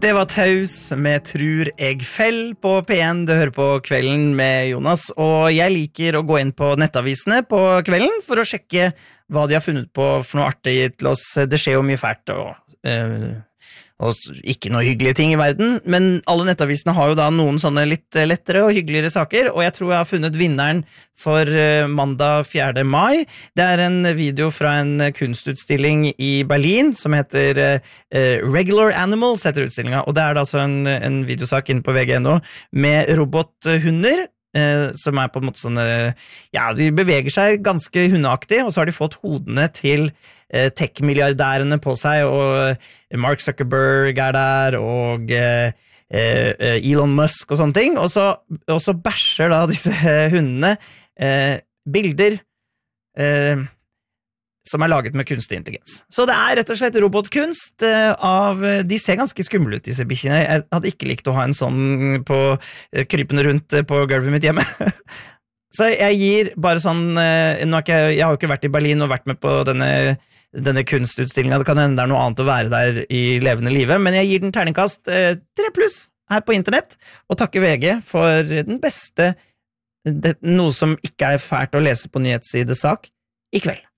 Det var Taus med Trur jeg fell på P1. Du hører på Kvelden med Jonas, og jeg liker å gå inn på nettavisene på kvelden for å sjekke hva de har funnet på for noe artig til oss. Det skjer jo mye fælt og ikke noe hyggelige ting i verden, men alle nettavisene har jo da noen sånne litt lettere og hyggeligere saker, og jeg tror jeg har funnet vinneren for mandag 4. mai. Det en video fra en kunstutstilling i Berlin som heter Regular Animals, heter utstillingen, og det da altså en videosak inne på VG.no med robothunder, som på en måte sånne, ja, de beveger seg ganske hundeaktig, og så har de fått hodene til tech-milliardærene på seg, og Mark Zuckerberg der, og Elon Musk og sånne ting, og så bæsjer da disse hundene bilder som laget med kunstig intelligens. Så det rett og slett robotkunst de ser ganske skumle ut, disse bikkjene. Jeg hadde ikke likt å ha en sånn krypende rundt på gulvet mitt hjemme. Så jeg gir bare sånn, jeg har jo ikke vært i Berlin og vært med på denne kunstutstillingen, det kan hende det noe annet å være der i levende livet, men jeg gir den terningkast 3+ her på internett, og takker VG for den beste, noe som ikke fælt å lese på nyhetssidesak i kveld.